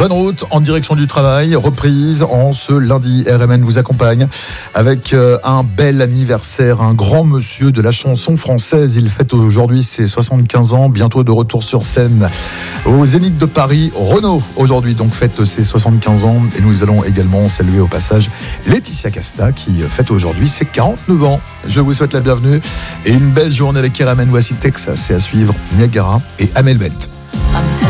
Bonne route en direction du travail, reprise en ce lundi. RMN vous accompagne avec un bel anniversaire, un grand monsieur de la chanson française. Il fête aujourd'hui ses 75 ans, bientôt de retour sur scène au Zénith de Paris. Renaud aujourd'hui donc fête ses 75 ans et nous allons également saluer au passage Laetitia Casta qui fête aujourd'hui ses 49 ans. Je vous souhaite la bienvenue et une belle journée avec RMN. Voici Texas et à suivre Niagara et Amel Bent.